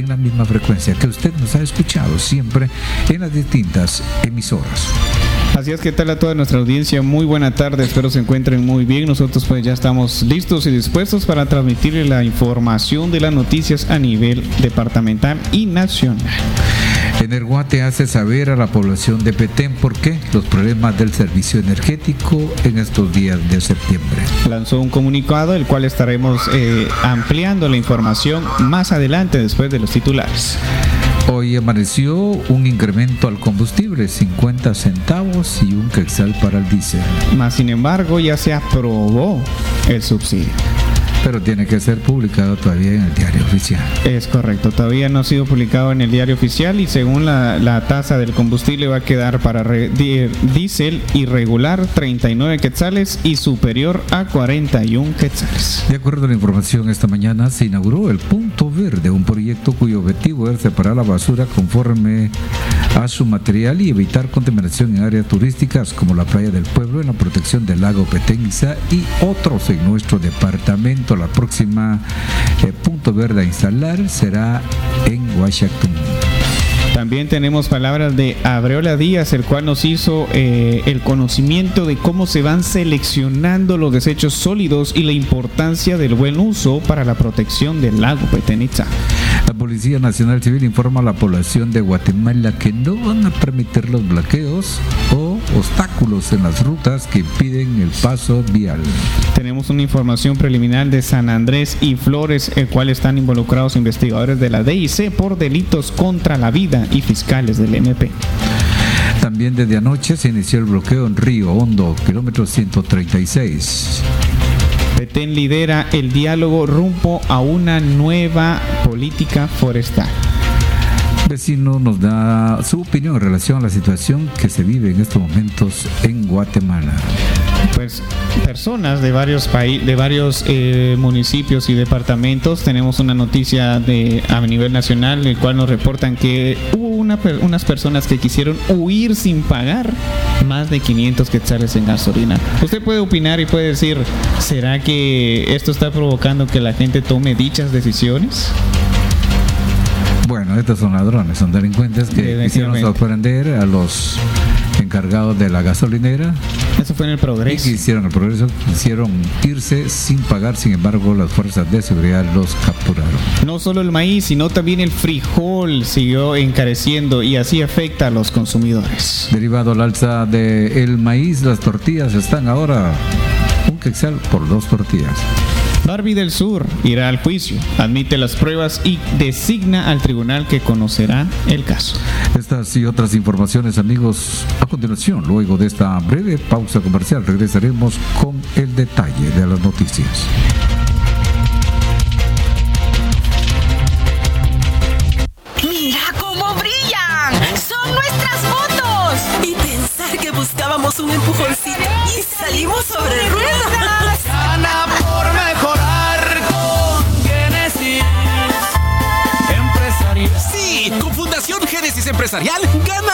la misma frecuencia que usted nos ha escuchado siempre en las distintas emisoras. Así es, ¿qué tal a toda nuestra audiencia? Muy buena tarde, espero se encuentren muy bien. Nosotros pues ya estamos listos y dispuestos para transmitirle la información de las noticias a nivel departamental y nacional. Energuate hace saber a la población de Petén por qué los problemas del servicio energético en estos días de septiembre. Lanzó un comunicado, el cual estaremos ampliando la información más adelante después de los titulares. Hoy amaneció un incremento al combustible, 50 centavos y un quetzal para el diésel. Más sin embargo, ya se aprobó el subsidio. Pero tiene que ser publicado todavía en el diario oficial. Es correcto, todavía no ha sido publicado en el diario oficial y según la tasa del combustible va a quedar para diésel irregular 39 quetzales y superior a 41 quetzales. De acuerdo a la información, esta mañana se inauguró el Punto Verde, un proyecto cuyo objetivo es separar la basura conforme a su material y evitar contaminación en áreas turísticas como la Playa del Pueblo, en la protección del lago Petén y otros en nuestro departamento. La próxima punto verde a instalar será en Huachactum. También tenemos palabras de Abreola Díaz, el cual nos hizo el conocimiento de cómo se van seleccionando los desechos sólidos y la importancia del buen uso para la protección del lago Petén Itzá. La Policía Nacional Civil informa a la población de Guatemala que no van a permitir los bloqueos o obstáculos en las rutas que impiden el paso vial. Tenemos una información preliminar de San Andrés y Flores, el cual están involucrados investigadores de la DIC por delitos contra la vida y fiscales del MP. También desde anoche se inició el bloqueo en Río Hondo, kilómetro 136. Petén lidera el diálogo rumbo a una nueva política forestal. Vecino nos da su opinión en relación a la situación que se vive en estos momentos en Guatemala. Pues personas de varios municipios y departamentos, tenemos una noticia a nivel nacional, el cual nos reportan que hubo unas personas que quisieron huir sin pagar más de 500 quetzales en gasolina. Usted puede opinar y puede decir, ¿será que esto está provocando que la gente tome dichas decisiones? Bueno, estos son ladrones, son delincuentes que quisieron sorprender a los encargados de la gasolinera. Eso fue en el Progreso. Y hicieron el Progreso, quisieron irse sin pagar, sin embargo las fuerzas de seguridad los capturaron. No solo el maíz, sino también el frijol siguió encareciendo y así afecta a los consumidores. Derivado al alza del maíz, las tortillas están ahora un quetzal por 2 tortillas. Barbie del Sur irá al juicio, admite las pruebas y designa al tribunal que conocerá el caso. Estas y otras informaciones, amigos, a continuación, luego de esta breve pausa comercial, regresaremos con el detalle de las noticias. ¡Mira cómo brillan! ¡Son nuestras fotos! Y pensar que buscábamos un empujoncito y salimos sobre ruedas. Gana por mejorar con Génesis Empresarial. Sí, con Fundación Génesis Empresarial gana